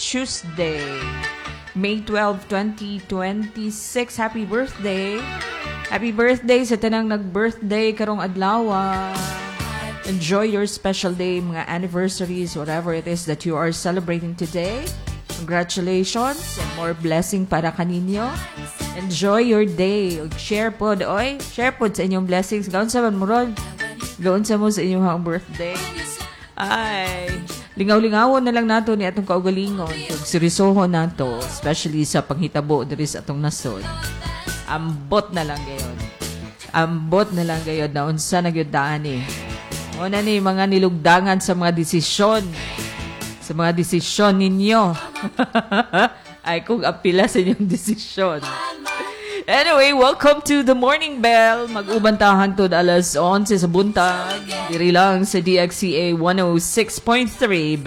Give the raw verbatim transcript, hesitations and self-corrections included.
Tuesday, May twelfth, twenty twenty-six. Happy birthday. Happy birthday sa tanang nag-birthday karong adlaw. Enjoy your special day, mga anniversaries, whatever it is that you are celebrating today. Congratulations and more blessing para kaninyo. Enjoy your day. Share pod, oy. Share pod sa inyong blessings. Gawin sa man mo ron. Gawin sa mo sa inyong birthday. Ay, lingaw-lingawon na lang nato ni atong kaugalingon kung sirisohon nato, especially sa panghitabo diri sa atong nasod. Ambot na lang gayon. Ambot na lang gayon na unsa na gyud daan eh. Una ni mga nilugdangan sa mga desisyon. Sa mga desisyon ninyo. Ay kung apila sa inyong desisyon. Anyway, welcome to the Morning Bell. Mag-ubantahan to alas onse sa buntag. Diri lang sa D X C A one oh six point three